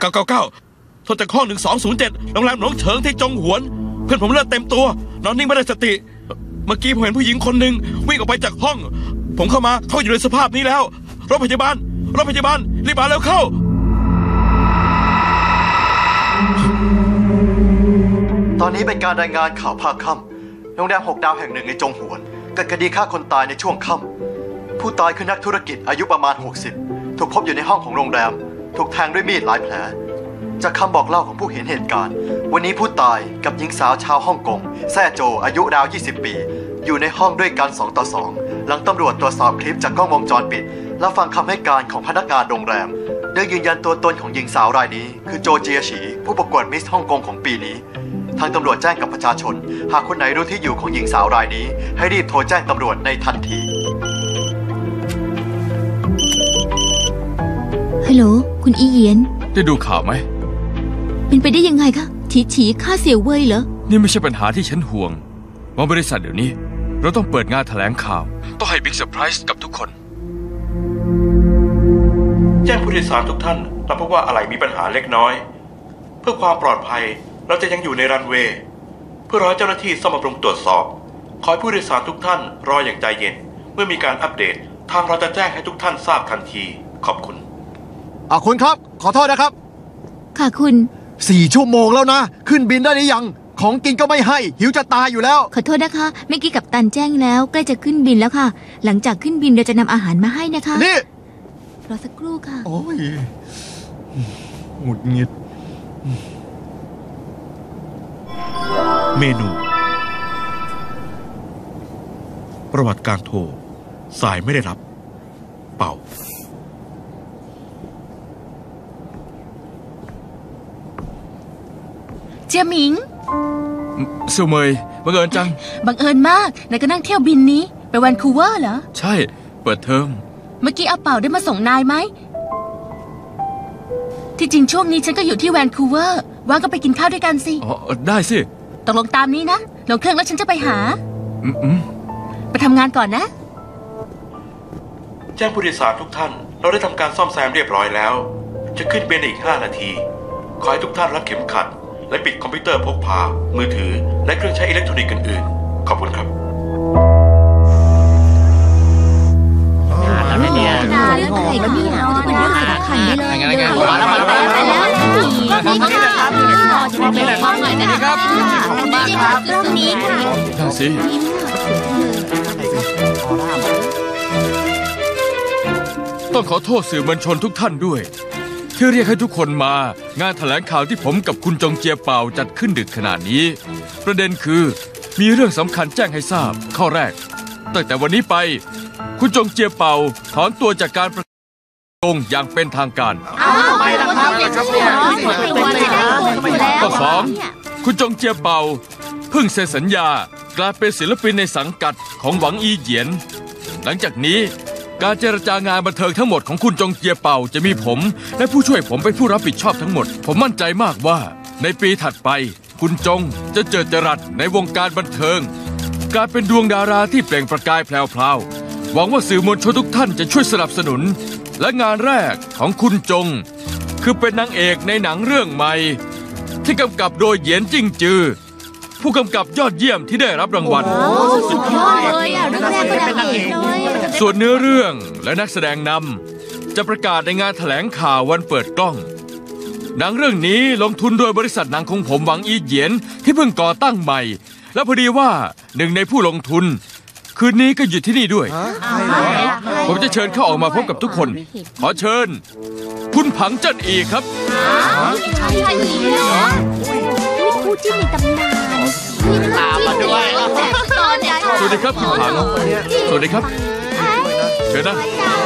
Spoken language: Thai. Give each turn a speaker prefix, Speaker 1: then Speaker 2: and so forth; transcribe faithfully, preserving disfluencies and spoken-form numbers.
Speaker 1: ก้าเก้าเก้าโทรจากห้องหนึ่งสองศูนย์เจ็ดโรงแรมหลวงเฉิงที่จงหวนเพื่อนผมเลือดเต็มตัวนอนนิ่งไม่ได้สติเมื่อกี้ผมเห็นผู้หญิงคนหนึ่งวิ่งออกไปจากห้องผมเข้ามาเขาอยู่ในสภาพนี้แล้วรถพยาบาลรถพยาบาลรีบมาแล้วเข้า
Speaker 2: ตอนนี้เป็นการรายงานข่าวภาคค่ำโรงแรมหกดาวแห่งหนึ่งในจงหวนเกิดคดีฆ่าคนตายในช่วงค่ำผู้ตายคือนักธุรกิจอายุประมาณหกสิบถูกพบอยู่ในห้องของโรงแรมถูกแทงด้วยมีดหลายแผลจากคำบอกเล่าของผู้เห็นเหตุการณ์วันนี้ผู้ตายกับหญิงสาวชาวฮ่องกงแซ่โจอายุราวยี่สิบปีอยู่ในห้องด้วยกันสองต่อสองหลังตำรวจตรวจสอบคลิปจากกล้องวงจรปิดและฟังคำให้การของพนักงานโรงแรมโดยยืนยันตัวตนของหญิงสาวรายนี้คือโจเจียฉีผู้ประกวดมิสฮ่องกงของปีนี้ทางตำรวจแจ้งกับประชาชนหากคนไหนรู้ที่อยู่ของหญิงสาวรายนี้ให้รีบโทรแจ้งตำรวจในทันที
Speaker 3: ฮัลโหลคุณอีเหยียน
Speaker 4: ได้ดูข่าวไหม
Speaker 3: เป็นไปได้ยังไงคะฉีฉีฆ่าเสี่ยวเว่ยเหรอ
Speaker 4: นี่ไม่ใช่ปัญหาที่ฉันห่วงว่าบริษัทเดี๋ยวนี้เราต้องเปิดงานแถลงข่าวต้องให้บิ๊กเซอร์ไพรส์กับทุกคน
Speaker 1: แจ้งผู้โดยสารทุกท่านเราพบว่าอะไรมีปัญหาเล็กน้อยเพื่อความปลอดภัยเราจะยังอยู่ในรันเวย์เพื่อรอเจ้าหน้าที่ซ่อมบำรุงตรวจสอบขอให้ผู้โดยสารทุกท่านรออย่างใจเย็นเมื่อมีการอัปเดตทางเราจะแจ้งให้ทุกท่านทราบทันทีขอบคุณ
Speaker 5: อ่ะคุณครับขอโทษนะครับ
Speaker 3: ค่ะคุณ
Speaker 5: สี่ชั่วโมงแล้วนะขึ้นบินได้หรือยังของกินก็ไม่ให้หิวจะตายอยู่แล้ว
Speaker 3: ขอโทษนะคะเมื่อกี้กัปตันแจ้งแล้วใกล้จะขึ้นบินแล้วค่ะหลังจากขึ้นบินเราจะนำอาหารมาให้นะคะ
Speaker 5: นี่
Speaker 3: รอสักครู่ค่ะ
Speaker 5: โอ้ยหงุดหงิด
Speaker 1: เมนูประวัติการโทรสายไม่ได้รับเป่า
Speaker 6: เจียหมิง
Speaker 4: เสี่ยวเมยบังเอิญจัง
Speaker 6: บังเอิญมากนายก็นั่งเที่ยวบินนี้ไปแวนคูเวอร์เหรอ
Speaker 4: ใช่เปิดเทอม
Speaker 6: เมื่อกี้อาเป่าได้มาส่งนายไหมที่จริงช่วงนี้ฉันก็อยู่ที่แวนคูเวอร์ว่างก็ไปกินข้าวด้วยกันสิ
Speaker 4: อ๋อได้สิ
Speaker 6: ตกลงตามนี้นะลงเครื่องแล้วฉันจะไปหา
Speaker 4: อืมอืม
Speaker 6: ไปทำงานก่อนนะ
Speaker 1: แจ้งผู้โดยสารทุกท่านเราได้ทำการซ่อมแซมเรียบร้อยแล้วจะขึ้นบินอีกห้านาทีขอให้ทุกท่านรัดเข็มขัดและปิดคอมพิวเตอร์พกพามือถือและเครื่องใช้อิเล็กทรอนิกส์อื่นๆขอบคุณครับ
Speaker 3: แล้วเนี่ยเรื่องอะไรกันเนี่ยจะเป็นเรื่องสำคัญได้เลยมาแล้วมาแล้วมาแล้วมาแล้วนี่ค่ะจะมาเป็นความหมายนะครับขอบคุณมากครับเรื่องนี้ค่ะ
Speaker 4: นั่นสิต้องขอโทษสื่อมวลชนทุกท่านด้วยที่เรียกให้ทุกคนมางานแถลงข่าวที่ผมกับคุณจงเจียเป่าจัดขึ้นดึกขนาดนี้ประเด็นคือมีเรื่องสำคัญแจ้งให้ทราบข้อแรกตั้งแต่วันนี้ไปคุณจงเจียเป่าถอนตัวจากการประกงอย่างเป็นทางการข้อสองคุณจงเจียเป่าเพิ่งเซ็นสัญญากลายเป็นศิลปินในสังกัดของหวังอีเหยียนหลังจากนี้การเจรจางานบันเทิงทั้งหมดของคุณจงเจียเป่าจะมีผมและผู้ช่วยผมเป็นผู้รับผิดชอบทั้งหมดผมมั่นใจมากว่าในปีถัดไปคุณจงจะเจิดจรัสในวงการบันเทิงการเป็นดวงดาราที่เปล่งประกายแพรวๆหวังว่าสื่อมวลชนทุกท่านจะช่วยสนับสนุนและงานแรกของคุณจงคือเป็นนางเอกในหนังเรื่องใหม่ที่กำกับโดยเหยียนจิ้งจือผู้กำกับยอดเยี่ยมที่ได้รับรางวัล
Speaker 3: สุดยอดเลยอ่ะเรื่องแรกก็เป็นนางเอกเลย
Speaker 4: ส่วนเนื้อเรื่องและนักแสดงนำจะประกาศในงานแถลงข่าววันเปิดกล้องหนังเรื่องนี้ลงทุนโดยบริษัทหนังของผมหวังอีเหยียนที่เพิ่งก่อตั้งใหม่และพอดีว่าหนึ่งในผู้ลงทุนคืนนี้ก็อยู่ที่นี่ด้วยผมจะเชิญเขาออกมาพบกับทุกคนขอเชิญคุณผังเจิ้นอีครับ
Speaker 3: ใช่ใช่เหรอคู่จิ้นในตำนาน
Speaker 5: ตามมาด้วย
Speaker 4: สวัสดีครับคุณผังสวัสดีครับเชิญนะ